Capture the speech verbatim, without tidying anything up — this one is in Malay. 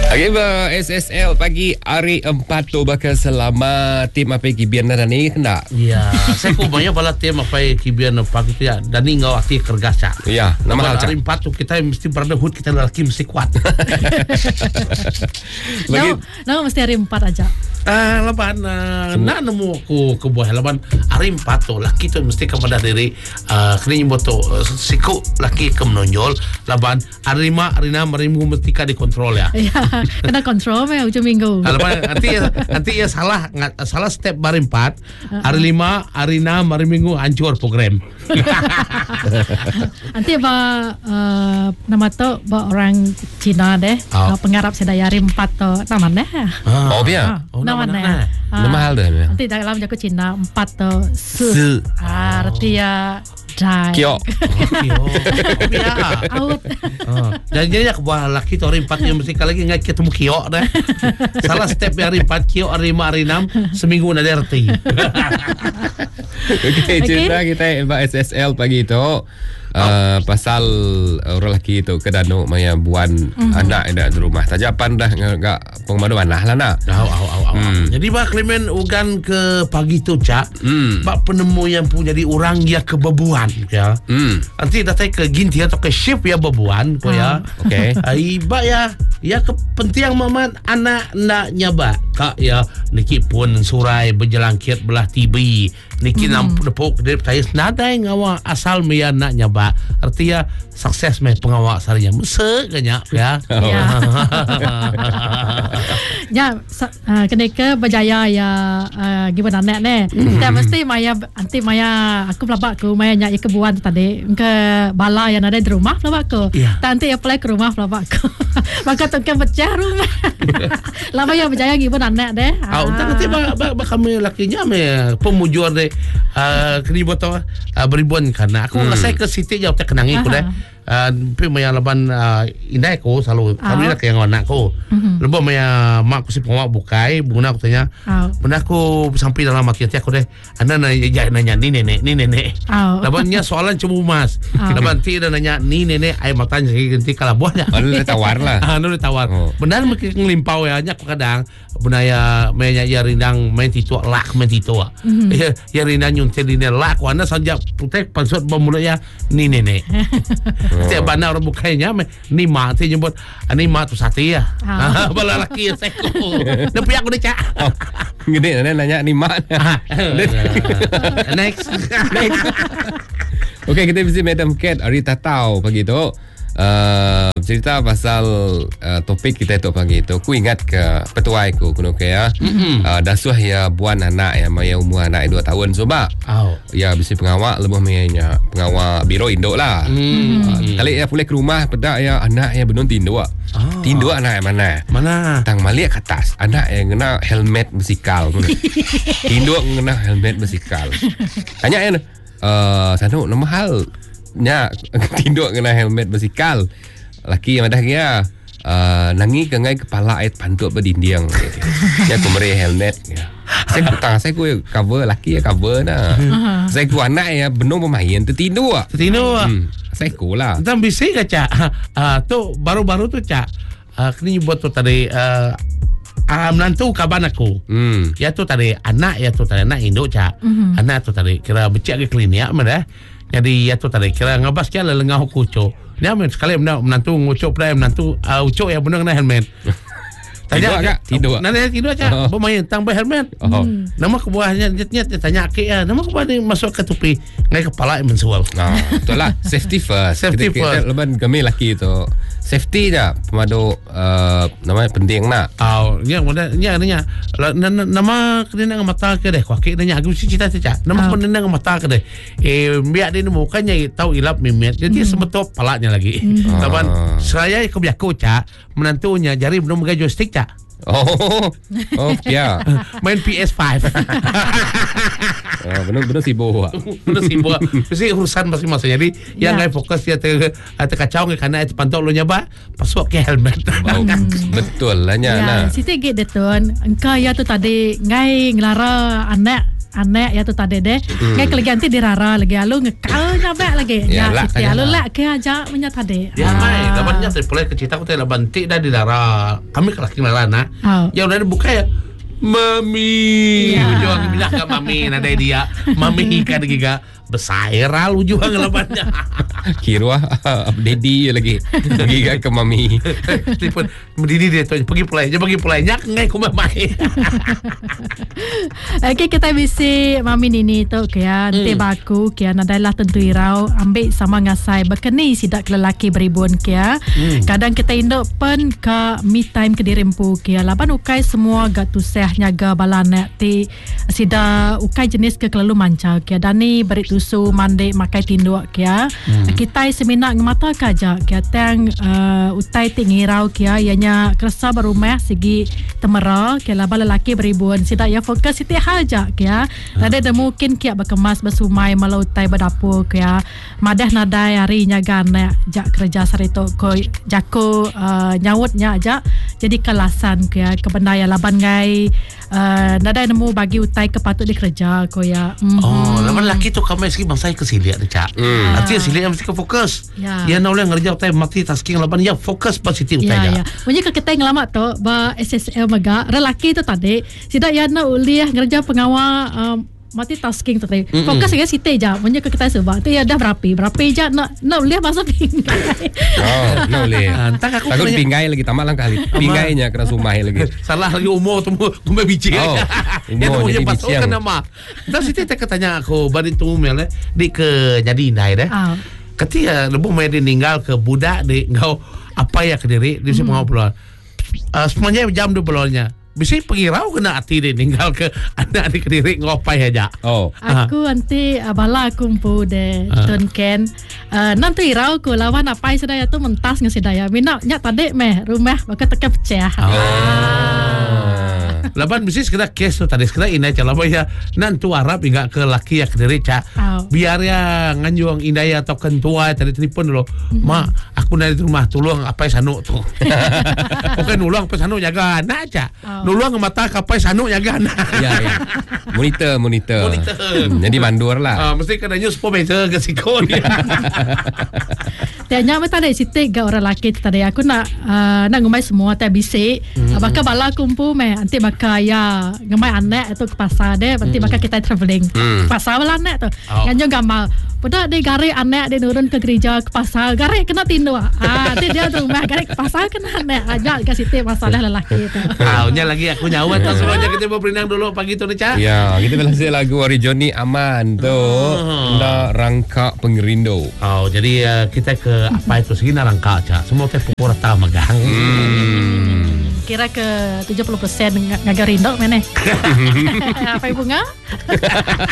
Okay, S S L pagi hari empat tu bakal selama tim apa kibian dan ni kena. Ya, saya ku banyak bala tim apa kibian pagi tu ya. Dan ni ngau aktif kerja. Ya, nama hal hari empat tu kita mesti brotherhood, kita lelaki mesti kuat. Bagi nama mesti hari empat aja. Ah, laban uh, na nemu ku ke buah laban hari empat tu laki tu mesti kepada diri uh, kini boto uh, siku laki ke menonjol laban hari lima hari enam hari minggu mesti ka dikontrol ya. Ya, kena kontrol me ujung minggu. Laban nanti nanti ya salah ngat, salah step hari empat hari lima hari enam hari minggu hancur program. Nanti ba uh, nama tu ba orang Cina deh, oh. pengarap sedaya hari empat tu nama deh. Oh biar. Oh, nama deh. Nama hal deh. Nanti dalam jago Cina empat tu su. Ah, arti ya dai. Kio. Kio. Biar. Out. Dan jadi aku buat laki tu hari empat yang mesti kali lagi ngai ketemu kio dah. Salah step hari empat kio hari lima hari enam seminggu nak derti. Okey, cerita kita S S L pagi tu uh, pasal orang lelaki tu ke Danau maya buan mm-hmm. anak yang di rumah. Tajapan dah enggak pengmadu manah lah nak. Au au au au. Hmm. Jadi bak Clement ugan ke pagi tu cak. Hmm. Bak penemu yang punya di orang ya kebebuan ya. Hmm. Nanti datang ke ginti atau ke shift ya bebuan ko ya. Okey. Ai bak ya ya kepentingan maman anak nak nyaba. Kak ya niki pun surai berjelangkit belah tibi. Niki mm. nam depok dia saya nadai ngawa asal meya nak nyaba. Artinya sukses meh pengawak sarinya. Mesek kanya ya. Oh. Ya. Ya, uh, keneka berjaya ya uh, gimana nak ne. Mm. Dan mesti maya anti maya aku pelabak ku maya nyak kebuan tadi ke bala yang ada di rumah pelabak ku. Yeah. Nanti apply ke rumah pelabak ku. Maka tengah pecah rumah. Lama ya berjaya gimana nak deh. Ah, entah nanti ba ba, ba kami lakinya me pemujur deh. Uh, kini botol uh, beribuan karena aku hmm. rasa ke Siti jauh tak kenangi aku deh. Tapi uh, maya laban uh, indai ko selalu kami nak yang anak ko. Mm-hmm. Lepas maya mak aku si pengawak bukai, bunda aku tanya. Oh. Bunda aku sampai dalam hati aku deh. Anda nanya nanya ni nenek, ni nenek. Oh. Lebannya soalan cuma mas. Oh. Leban ti dah nanya ni nenek, ay matanya ganti kalau buahnya. Oh, lu tawar lah. Ah, lu tawar. Oh. Benar mungkin ngelimpau ya, nyak kadang. Bunda ya maya ya rindang main titu lak main titu. Mm-hmm. Ya, ya rindang nyuntel ini lak. Wana saja putek pansut bermula ya ni nenek. Setiap bana orang bukainya ni mak tu nyebut ni mak tu satu ya. Bala laki ya seko. Tapi aku dah cak. Gede nanya nanya ni mak. Next. Next. Okey, kita mesti Madam Cat hari tatau pagi tu. Uh, cerita pasal uh, topik kita tu pagi tu. Aku ingat ke petuai ku kuno ke ya. Mm-hmm. Uh, dasuh ya buan anak ya maya umur anak dua tahun coba. Oh. Ya bisi pengawak lebih mayanya pengawak biro induk lah. Mm-hmm. Uh, kali ya pulih ke rumah pedak ya anak yang benon tinduk. Oh. Tinduk anak yang mana? Mana? Tang malik ke atas. Anak yang kena helmet basikal. Tinduk kena helmet basikal. Tanya ya uh, sanu nama hal nya tinduk kena helmet basikal. Laki yang ada dia uh, nangi kengai kepala ait pantut berdinding. Ya aku meri helmet ya. Saya kutang saya ku cover laki ya cover nah. Uh-huh. Saya ku anak ya benar pemain tertinduk. Tertinduk. Hmm. Saya ku lah. Entah bisik ke cak. Ah tu baru-baru tu cak. Ah kini buat tu tadi uh, ah menantu kaban aku. Hmm. Ya tu tadi anak ya tu tadi anak induk cak. Uh-huh. Anak tu tadi kira becak ke klinik mana. Jadi ya tu tadi kira ngabas kia lengah kucuk. Dia men sekali menantu ngucuk pada menantu uh, ucuk ya benar kena helmet. Tanya agak tidur. Nanti tidur aja. Oh. Bermain tambah helmet. Oh. Hmm. Nama kebuahnya nyet-nyet tanya ke ya. Nama kebuah ni masuk ke tupi ngai kepala mensual. Nah, itulah safety first. Safety kita, first. Kita leban kami laki tu. Safety dah pemadu uh, namanya penting nak. Oh, ya mudah nya nya. Nama kena dengan mata ke deh. Kaki nanya aku cerita saja. Nama kena dengan mata ke deh. Eh biar dia mukanya tahu ilap mimet. Jadi hmm. sebetul palanya lagi. Hmm. Laban saya kebiaku cak menantunya jari belum megang joystick cak. Oh, oh ya. Main P S five. Oh, benar-benar sibuk. Benar sibuk. Mesti urusan masing-masing. Jadi ya. Yang ngai fokus dia ter terkacau ngai karena itu pantau lo nyaba pasuk ke helmet. Oh, betul lah nya. Ya, situ gate detun. Engkau ya tu tadi ngai ngelara anak anak ya tu tadi deh. Hmm. Ngai kelagi nanti dirara lagi alu ngekal nyabek lagi. Ya, lah, Siti kan, alu ya. lek ke aja punya tadi. Ya mai, labannya teh pulai ke cerita aku teh laban ti dah di darah. Kami ke laki larana. Oh. Ya udah buka ya. Mami, Ya. ujung bilang ke mami nada dia. Mami ikan giga besairal ujung labannya. Kira daddy lagi. Pergi ke mami. Telepon mendini dia tu pergi pulai, je pergi pulai nyak ngai ku mai. Okay, kita bisi mami nini tu kaya nanti baku kaya nadalah tentu irau ambil sama ngasai berkeni sidak lelaki beribun kaya. Kadang kita induk pen ke me time ke dirimpu kaya laban ukai semua gak tuseh nyaga balanek ti sida ukai jenis ke kelalu manca kaya dani beri tusu mandi makai tinduk kaya. Kita semina ngemata kaja kaya tang uh, utai ti ngirau kaya ianya kerasa berumah segi temera kaya laba lelaki beribun sida ya fokus siti haja kaya nada ada mungkin kaya berkemas bersumai malau utai berdapur kaya madah nadai hari nyaga anak jak kerja sarito ko jako uh, nyawutnya aja jadi kelasan kaya kebendaya laban ngai uh, nada nemu bagi utai kepatut dikerja ko ya. Mm-hmm. Oh, laban laki tu kami segi bangsa ke silia ni cak. Hmm. Artinya silia mesti ke fokus. Ya. Ya nak boleh ngerja utai mati tasking laban ya fokus positif utai Ya, ja. ya. Punya ke kita ngelamat tu ba S S L maga relaki tu tadi sida ya na uliah ngerja pengawal um, mati tasking tu tadi. Fokus saja site je. Punya ke kita sebab tu ya dah berapi. Berapi je nak nak uliah masa pinggai. Oh, no boleh. Ah, entah aku Takut kena- pinggai lagi tamat lang kali. Pinggainya kena sumai lagi. Salah lagi umur tu kumai biji. Oh, Ya umur tu jadi punya pasal biciang. kan nama. Dan situ tak tanya aku bari tu mel di ke jadi indai dah. Ah. Ketika lebu mai dia ninggal ke budak di ngau apa ya ke diri di semua bulan. Uh, semuanya jam dua bulannya. Bisa pergi rau kena hati dia ninggal ke anak di kediri ngopai aja. Oh. Aku nanti uh, bala kumpu de Ah. Tun Ken. Uh, nanti irau ku lawan apa sedaya tu mentas nge sedaya. Mina nya tadi meh rumah baka teka pecah. Laban bisnis kena kes tu tadi kena inai cak laban ya nantu Arab hingga ke laki ya kediri cak Oh. biar ya nganjuang indaya atau kentua tadi telefon dulu ma aku dari rumah tolong apa sanuk tu bukan nulung apa sanuk jaga anak cak Oh. nulung mata kapai sanuk jaga anak Ya, ya. Monitor, monitor. Monitor. Hmm, jadi mandur lah. Ah, mesti kena news po meja ke sikon dia. Tianya mata dari situ ga orang laki tadi aku nak uh, nak ngumai semua tak bisik. Mm-hmm. Baka bala kumpu meh nanti baka ya ngumai anak itu ke pasar deh. Nanti mm-hmm. baka kita travelling. Mm. Pasar bala anak tu. Oh. Yang juga gamal. Pada dia gari anak dia turun ke gereja ke pasar. Gari kena tindu. Ah, nanti dia tu rumah gari ke pasar kena anak ajak ke situ masalah lelaki tu. Tahunya lagi aku nyawa tak semuanya kita mau berenang dulu pagi tu ni cak. Ya, kita belasih lagu Wari Johnny Aman tu. Oh. Nak rangka pengerindo. Oh, jadi uh, kita ke apa itu segini rangka cak. Semua teh pukul rata megang. Hmm. Kira ke tujuh puluh persen ngagarindo mana? Apa bunga?